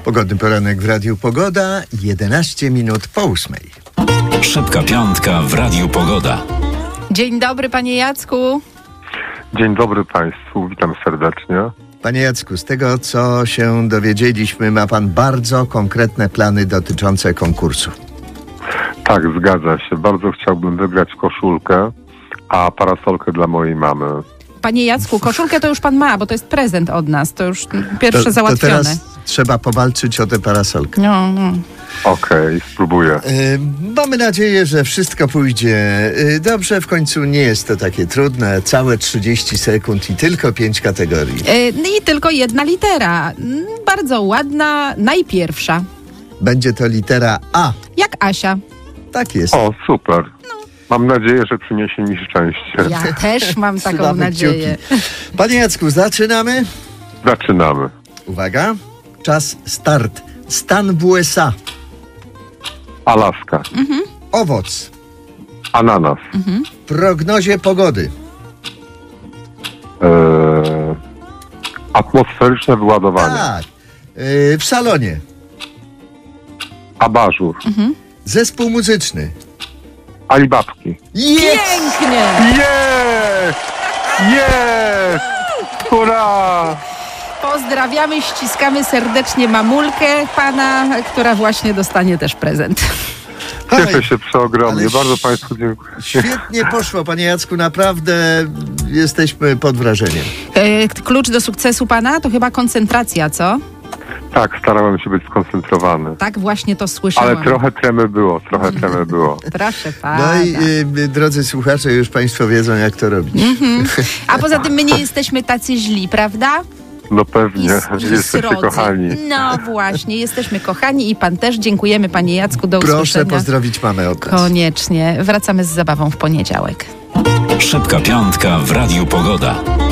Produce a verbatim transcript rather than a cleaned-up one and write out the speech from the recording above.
Pogodny poranek w Radiu Pogoda, jedenaście minut po ósmej. Szybka piątka w Radiu Pogoda. Dzień dobry, panie Jacku. Dzień dobry Państwu, witam serdecznie. Panie Jacku, z tego co się dowiedzieliśmy, ma pan bardzo konkretne plany dotyczące konkursu. Tak, zgadza się. Bardzo chciałbym wygrać koszulkę, a parasolkę dla mojej mamy. Panie Jacku, koszulkę to już pan ma, bo to jest prezent od nas. To już pierwsze To, to załatwione. teraz trzeba powalczyć o tę parasolkę. No, no. Okej, okay, spróbuję. Yy, mamy nadzieję, że wszystko pójdzie yy, dobrze. W końcu nie jest to takie trudne. Całe trzydzieści sekund i tylko pięć kategorii. Yy, I tylko jedna litera. Mm, Bardzo ładna, najpierwsza. Będzie to litera A. Jak Asia. Tak jest. O, super. Mam nadzieję, że przyniesie mi szczęście. Ja też mam taką Trzymamy nadzieję. kciuki. Panie Jacku, zaczynamy. Zaczynamy. Uwaga. Czas start. Stan w U S A. Alaska. Mhm. Owoc. Ananas. Mhm. W prognozie pogody. Eee, atmosferyczne wyładowanie. Tak. Yy, w salonie. Abażur. Mhm. Zespół muzyczny. Alibabki. Jest! Pięknie! Jest! Jest! Hurra! Pozdrawiamy, ściskamy serdecznie mamulkę pana, która właśnie dostanie też prezent. Cieszę się przeogromnie. ale Bardzo ś- Państwu dziękuję. Świetnie poszło, panie Jacku. Naprawdę jesteśmy pod wrażeniem. E, klucz do sukcesu pana to chyba koncentracja, co? Tak, starałem się być skoncentrowany. Tak właśnie to słyszałam. Ale trochę tremy było, trochę tremy było. Proszę pana. No i y, drodzy słuchacze, już państwo wiedzą, jak to robić. A poza tym my nie jesteśmy tacy źli, prawda? No I, pewnie, s- i jesteście srodzy. kochani. No właśnie, jesteśmy kochani i pan też. Dziękujemy, panie Jacku, do Proszę usłyszenia. pozdrowić mamę od nas. Koniecznie. Wracamy z zabawą w poniedziałek. Szybka piątka w Radiu Pogoda.